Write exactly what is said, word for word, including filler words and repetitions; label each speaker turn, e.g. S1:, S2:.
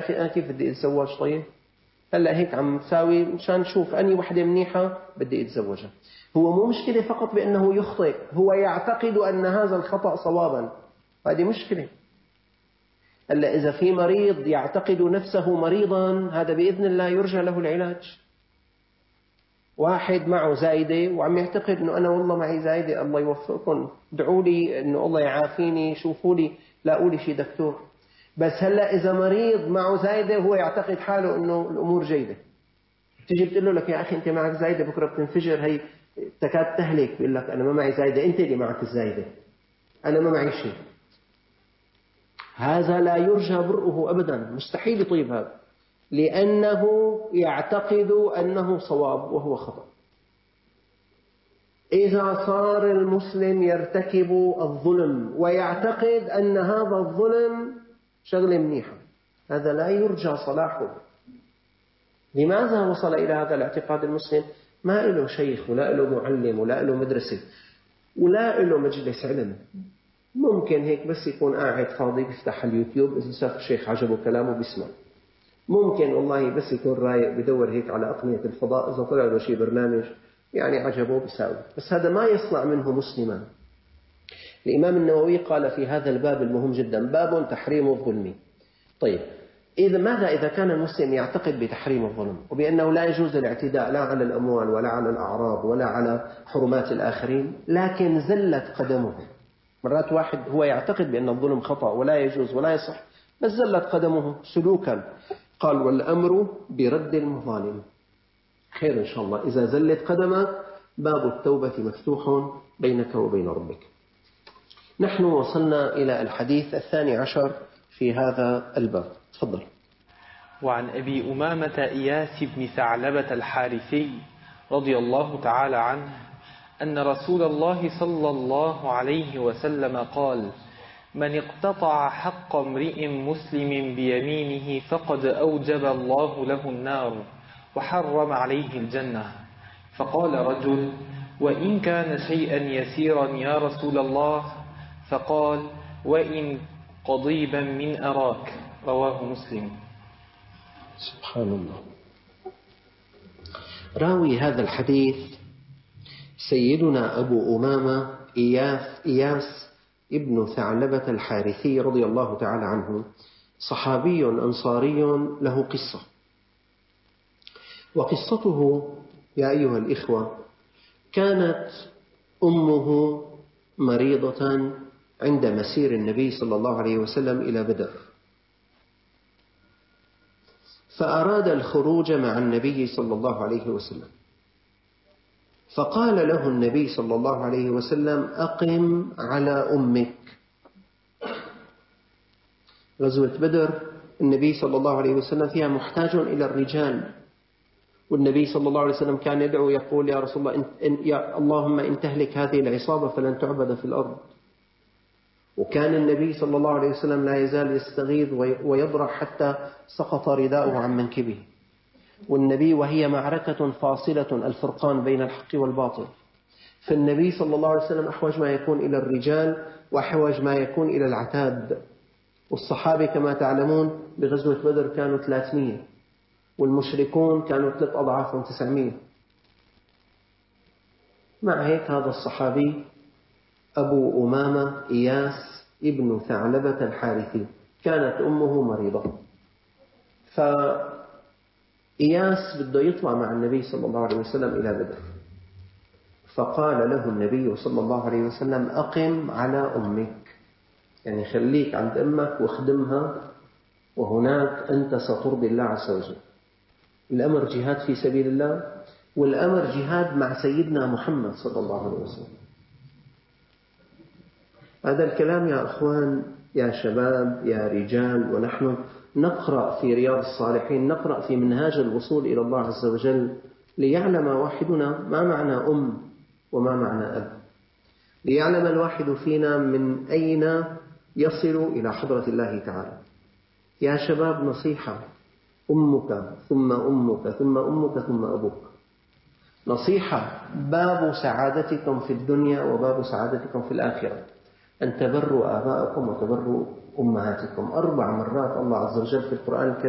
S1: أخي أنا كيف بدي أتزوج؟ طيب هلا هيك عم ساوي مشان نشوف أني وحدة منيحة بدي أتزوجها. هو مو مشكلة فقط بأنه يخطئ، هو يعتقد أن هذا الخطأ صوابا، هذه مشكلة. هلا إذا في مريض يعتقد نفسه مريضا، هذا بإذن الله يرجى له العلاج. واحد معه زايدة وعم يعتقد أنه أنا والله معي زايدة، الله يوفقكم، ادعوا لي أنه الله يعافيني، شوفوا لي لاقوا لي شي دكتور. بس هلا إذا مريض معه زايدة وهو يعتقد حاله أنه الأمور جيدة، تيجي بتقول له لك يا أخي أنت معك زايدة بكرة بتنفجر، هي تكاد تهلك، بيقول لك أنا ما معي زايدة، أنت اللي معك الزايدة، أنا ما معي شيء. هذا لا يرجى برؤه أبدا، مستحيل يطيب هذا، لأنه يعتقد أنه صواب وهو خطأ. إذا صار المسلم يرتكب الظلم ويعتقد أن هذا الظلم شغلة منيحة، هذا لا يرجى صلاحه. لماذا وصل إلى هذا الاعتقاد المسلم؟ ما له شيخ ولا له معلم ولا له مدرسة ولا له مجلس علم. ممكن هيك بس يكون قاعد فاضي بيفتح اليوتيوب، إذا شاف الشيخ عجبه كلامه بيسمع. ممكن والله بس يكون رايق بدور هيك على أقنية الفضاء، إذا طلع له شيء برنامج يعني عجبه بيساوي، بس هذا ما يصنع منه مسلما. الإمام النووي قال في هذا الباب المهم جدا: باب تحريم الظلم. طيب إذا ماذا إذا كان المسلم يعتقد بتحريم الظلم وبأنه لا يجوز الاعتداء لا على الأموال ولا على الأعراض ولا على حرمات الآخرين، لكن زلت قدمه؟ مرات واحد هو يعتقد بأن الظلم خطأ ولا يجوز ولا يصح، بس زلت قدمه سلوكا. قال: والأمر برد المظالم. خير إن شاء الله، إذا زلت قدمك باب التوبة مفتوح بينك وبين ربك. نحن وصلنا إلى الحديث الثاني عشر في هذا الباب. تفضل.
S2: وعن أبي أمامة إياس بن ثعلبة الحارثي رضي الله تعالى عنه أن رسول الله صلى الله عليه وسلم قال: من اقتطع حق امرئ مسلم بيمينه فقد أوجب الله له النار وحرم عليه الجنة. فقال رجل: وإن كان شيئا يسيرا يا رسول الله؟ فقال: وإن قضيبا من أراك. رواه مسلم.
S1: سبحان الله. راوي هذا الحديث سيدنا أبو أمامة إياس, إياس ابن ثعلبة الحارثي رضي الله تعالى عنه، صحابي أنصاري له قصة. وقصته يا أيها الإخوة كانت أمه مريضة عند مسير النبي صلى الله عليه وسلم إلى بدر، فأراد الخروج مع النبي صلى الله عليه وسلم، فقال له النبي صلى الله عليه وسلم: أقم على أمك. غزوة بدر النبي صلى الله عليه وسلم فيها محتاج إلى الرجال، والنبي صلى الله عليه وسلم كان يدعو يقول: يا رسول الله إن يا اللهم إن تهلك هذه العصابة فلن تعبد في الأرض. وكان النبي صلى الله عليه وسلم لا يزال يستغيث ويضرح حتى سقط رداؤه عن منكبه. والنبي وهي معركة فاصلة، الفرقان بين الحق والباطل، فالنبي صلى الله عليه وسلم أحوج ما يكون إلى الرجال وأحوج ما يكون إلى العتاد. والصحابة كما تعلمون بغزوة بدر كانوا ثلاثمية، والمشركون كانوا ثلاث أضعاف تسعمية. مع هيك هذا الصحابي أبو أمامة إياس ابن ثعلبة الحارثي كانت أمه مريضة، فإياس بده يطلع مع النبي صلى الله عليه وسلم إلى بدر، فقال له النبي صلى الله عليه وسلم: أقم على أمك، يعني خليك عند أمك واخدمها، وهناك أنت سترضي الله عز وجل. الأمر جهاد في سبيل الله، والأمر جهاد مع سيدنا محمد صلى الله عليه وسلم. هذا الكلام يا أخوان يا شباب يا رجال، ونحن نقرأ في رياض الصالحين، نقرأ في منهاج الوصول إلى الله عز وجل، ليعلم واحدنا ما معنى أم وما معنى أب، ليعلم الواحد فينا من أين يصل إلى حضرة الله تعالى. يا شباب نصيحة: أمك ثم أمك ثم أمك ثم أبوك. نصيحة: باب سعادتكم في الدنيا وباب سعادتكم في الآخرة أن تبروا آباءكم وتبروا أمهاتكم. أربع مرات الله عز وجل في القرآن الكريم